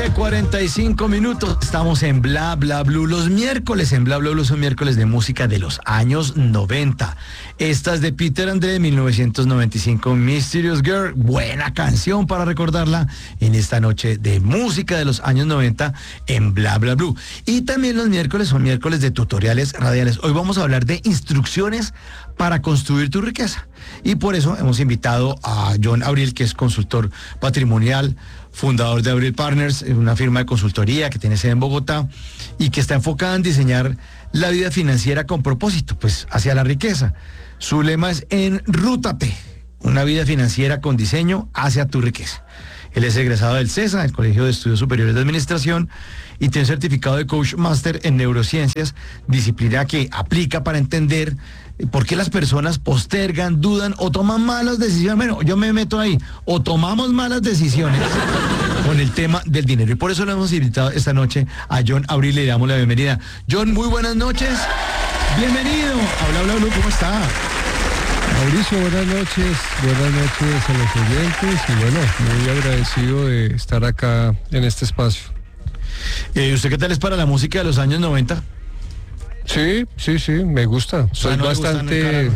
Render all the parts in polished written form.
9:45. Estamos en Bla Bla Blue. Los miércoles en Bla Bla Blue son miércoles de música de los años 90. Esta es de Peter Andre de 1995, Mysterious Girl. Buena canción para recordarla en esta noche de música de los años 90 en Bla Bla Blue. Y también los miércoles son miércoles de tutoriales radiales. Hoy vamos a hablar de instrucciones para construir tu riqueza. Y por eso hemos invitado a John Abril, que es consultor patrimonial, fundador de Abril Partners, una firma de consultoría que tiene sede en Bogotá y que está enfocada en diseñar la vida financiera con propósito, pues hacia la riqueza. Su lema es Enrútate, una vida financiera con diseño hacia tu riqueza. Él es egresado del CESA, el Colegio de Estudios Superiores de Administración, y tiene certificado de Coach Master en Neurociencias, disciplina que aplica para entender por qué las personas postergan, dudan o toman malas decisiones. Bueno, yo me meto ahí, o tomamos malas decisiones con el tema del dinero. Y por eso lo hemos invitado esta noche a John Abril, le damos la bienvenida. John, muy buenas noches, bienvenido. Habla, ¿cómo está? Mauricio, buenas noches a los oyentes y bueno, muy agradecido de estar acá en este espacio. ¿Usted qué tal es para la música de los años 90? Sí, me gusta. Soy bastante...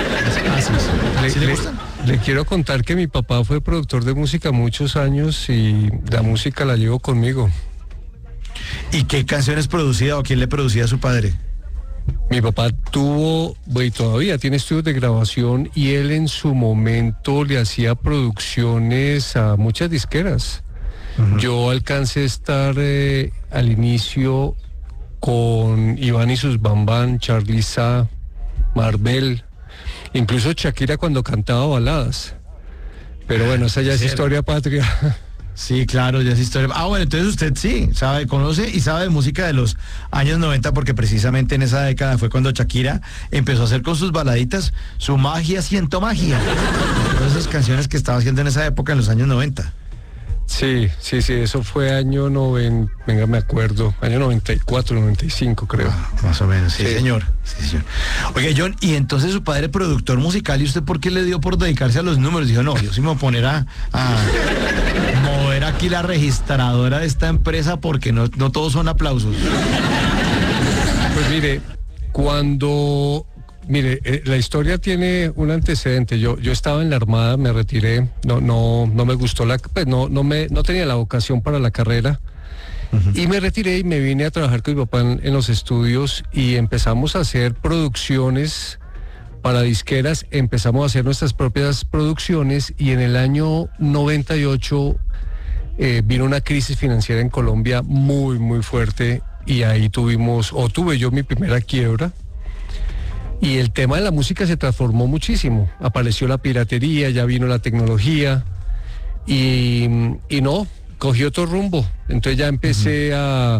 Le quiero contar que mi papá fue productor de música muchos años y la música la llevo conmigo. ¿Y qué canciones producía o quién le producía a su padre? Mi papá tuvo, y todavía tiene estudios de grabación y él en su momento le hacía producciones a muchas disqueras. Uh-huh. Yo alcancé a estar al inicio con Iván y sus Bambán, Charly Sa, Marvel, incluso Shakira cuando cantaba baladas. Pero bueno, esa ya es historia patria. Sí, claro, ya es historia. Bueno, entonces usted sí, sabe, conoce y sabe de música de los años 90 porque precisamente en esa década fue cuando Shakira empezó a hacer con sus baladitas su magia, siento magia. Todas esas canciones que estaba haciendo en esa época, en los años 90. Sí, eso fue año 94, 95 creo. Más o menos, sí, señor. Oye, John, y entonces su padre productor musical, ¿y usted por qué le dio por dedicarse a los números? Dijo, no, yo sí me voy a poner a mover aquí la registradora de esta empresa porque no todos son aplausos. Pues mire, la historia tiene un antecedente. Yo estaba en la Armada, me retiré, no me gustó no tenía la vocación para la carrera. Uh-huh. Y me retiré y me vine a trabajar con mi papá en los estudios y empezamos a hacer producciones para disqueras, empezamos a hacer nuestras propias producciones y en el año 98 vino una crisis financiera en Colombia muy, muy fuerte y ahí tuve yo mi primera quiebra. Y el tema de la música se transformó muchísimo. Apareció la piratería, ya vino la tecnología y cogí otro rumbo. Entonces ya empecé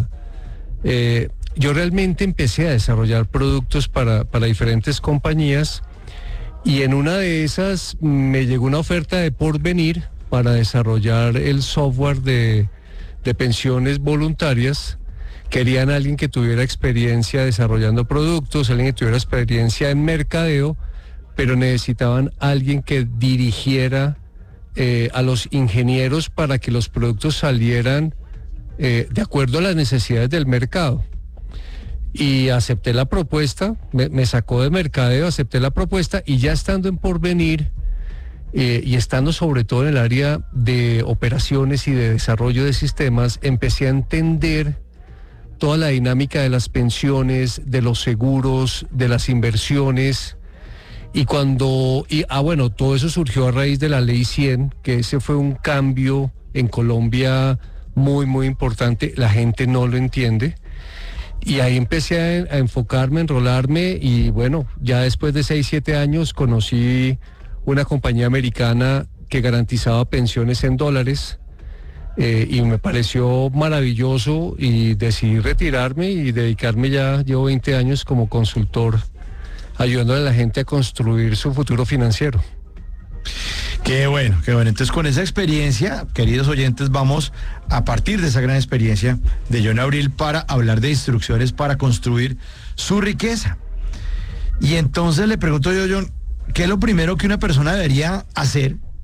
yo realmente empecé a desarrollar productos para diferentes compañías y en una de esas me llegó una oferta de Porvenir para desarrollar el software de pensiones voluntarias. Querían a alguien que tuviera experiencia desarrollando productos, alguien que tuviera experiencia en mercadeo, pero necesitaban a alguien que dirigiera a los ingenieros para que los productos salieran de acuerdo a las necesidades del mercado. Y acepté la propuesta, me sacó de mercadeo, acepté la propuesta y ya estando en Porvenir y estando sobre todo en el área de operaciones y de desarrollo de sistemas, empecé a entender toda la dinámica de las pensiones, de los seguros, de las inversiones. Todo eso surgió a raíz de la Ley 100, que ese fue un cambio en Colombia muy, muy importante. La gente no lo entiende. Y ahí empecé a enfocarme, a enrolarme y bueno, ya después de 6-7 años conocí una compañía americana que garantizaba pensiones en dólares. Y me pareció maravilloso y decidí retirarme y dedicarme, ya llevo 20 años como consultor, ayudándole a la gente a construir su futuro financiero. Qué bueno. Entonces con esa experiencia, queridos oyentes, vamos a partir de esa gran experiencia de John Abril para hablar de instrucciones para construir su riqueza. Y entonces le pregunto yo, John, ¿qué es lo primero que una persona debería hacer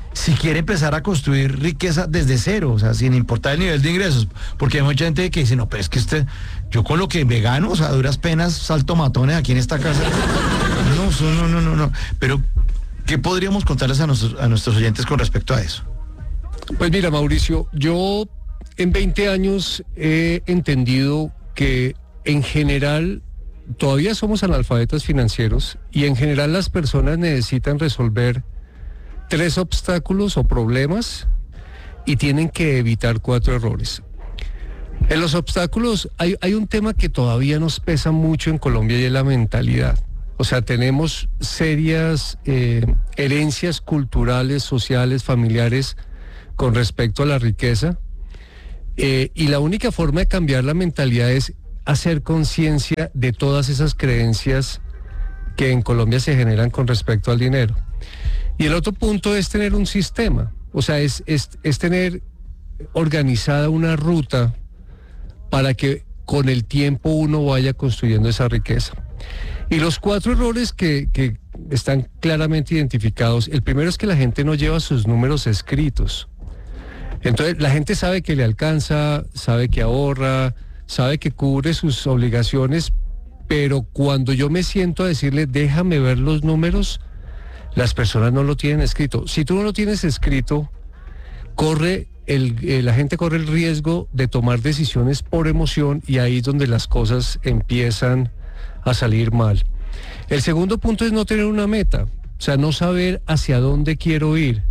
si quiere empezar a construir riqueza desde cero, o sea, sin importar el nivel de ingresos, porque hay mucha gente que dice, no, pero es que yo con lo que me gano, o sea, a duras penas salto matones aquí en esta casa. No, pero ¿qué podríamos contarles a nuestros oyentes con respecto a eso? Pues mira, Mauricio, yo en 20 años he entendido que en general todavía somos analfabetas financieros y en general las personas necesitan resolver 3 obstáculos o problemas y tienen que evitar 4 errores. En los obstáculos hay un tema que todavía nos pesa mucho en Colombia y es la mentalidad. O sea, tenemos serias herencias culturales, sociales, familiares con respecto a la riqueza. Y la única forma de cambiar la mentalidad es hacer conciencia de todas esas creencias que en Colombia se generan con respecto al dinero. Y el otro punto es tener un sistema, o sea, es tener organizada una ruta para que con el tiempo uno vaya construyendo esa riqueza. Y los 4 errores que están claramente identificados, el primero es que la gente no lleva sus números escritos. Entonces la gente sabe que le alcanza, sabe que ahorra, sabe que cubre sus obligaciones, pero cuando yo me siento a decirle, déjame ver los números, las personas no lo tienen escrito. Si tú no lo tienes escrito, la gente corre el riesgo de tomar decisiones por emoción y ahí es donde las cosas empiezan a salir mal. El segundo punto es no tener una meta, o sea, no saber hacia dónde quiero ir.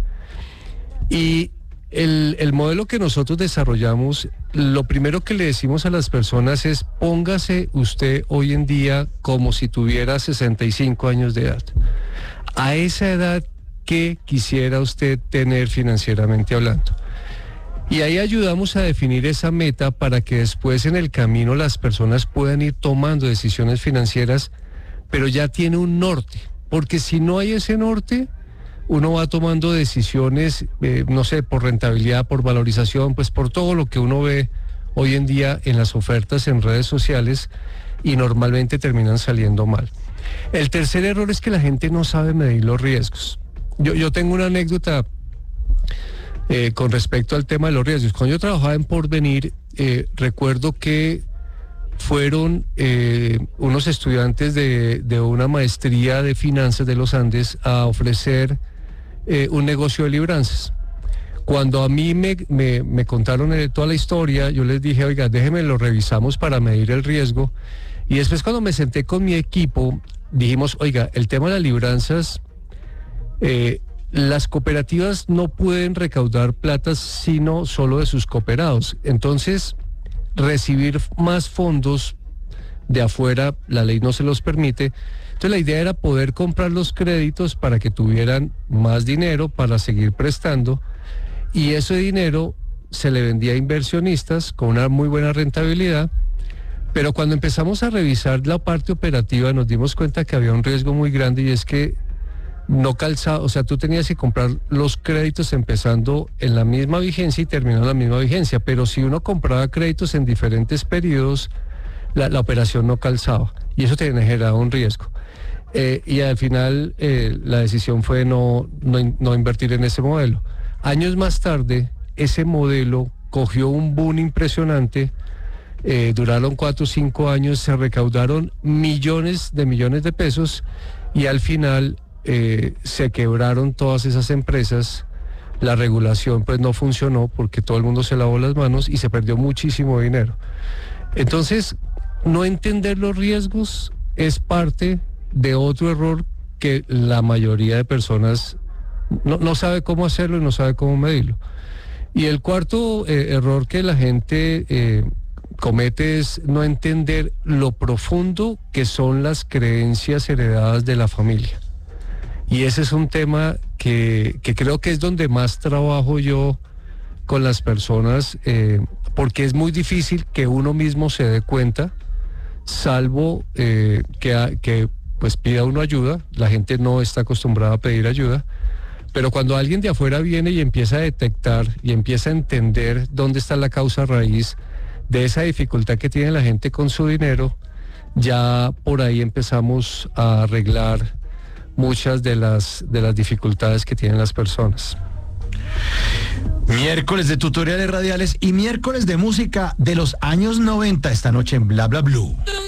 Y el modelo que nosotros desarrollamos, lo primero que le decimos a las personas es póngase usted hoy en día como si tuviera 65 años de edad. A esa edad, ¿qué quisiera usted tener financieramente hablando? Y ahí ayudamos a definir esa meta para que después en el camino las personas puedan ir tomando decisiones financieras, pero ya tiene un norte, porque si no hay ese norte, uno va tomando decisiones, no sé, por rentabilidad, por valorización, pues por todo lo que uno ve hoy en día en las ofertas en redes sociales y normalmente terminan saliendo mal. El tercer error es que la gente no sabe medir los riesgos. Yo tengo una anécdota con respecto al tema de los riesgos. Cuando yo trabajaba en Porvenir, recuerdo que fueron unos estudiantes de una maestría de finanzas de los Andes a ofrecer un negocio de libranzas. Cuando a mí me contaron toda la historia, yo les dije, oiga, déjenme lo revisamos para medir el riesgo. Y después cuando me senté con mi equipo, dijimos, oiga, el tema de las libranzas, las cooperativas no pueden recaudar plata sino solo de sus cooperados. Entonces, recibir más fondos de afuera, la ley no se los permite. Entonces la idea era poder comprar los créditos para que tuvieran más dinero para seguir prestando y ese dinero se le vendía a inversionistas con una muy buena rentabilidad. Pero cuando empezamos a revisar la parte operativa nos dimos cuenta que había un riesgo muy grande y es que no calzaba, o sea, tú tenías que comprar los créditos empezando en la misma vigencia y terminando en la misma vigencia, pero si uno compraba créditos en diferentes periodos, la operación no calzaba y eso te generaba un riesgo. Y al final la decisión fue no invertir en ese modelo. Años más tarde, ese modelo cogió un boom impresionante. Duraron 4 o 5 años, se recaudaron millones de pesos y al final se quebraron todas esas empresas. La regulación pues no funcionó porque todo el mundo se lavó las manos y se perdió muchísimo dinero. Entonces, no entender los riesgos es parte de otro error que la mayoría de personas no sabe cómo hacerlo y no sabe cómo medirlo. Y el cuarto error que la gente comete es no entender lo profundo que son las creencias heredadas de la familia. Y ese es un tema que creo que es donde más trabajo yo con las personas, porque es muy difícil que uno mismo se dé cuenta, salvo que pues pida uno ayuda. La gente no está acostumbrada a pedir ayuda, pero cuando alguien de afuera viene y empieza a detectar y empieza a entender dónde está la causa raíz de esa dificultad que tiene la gente con su dinero, ya por ahí empezamos a arreglar muchas de las dificultades que tienen las personas. Miércoles de tutoriales radiales y miércoles de música de los años 90 esta noche en Bla Bla Blue.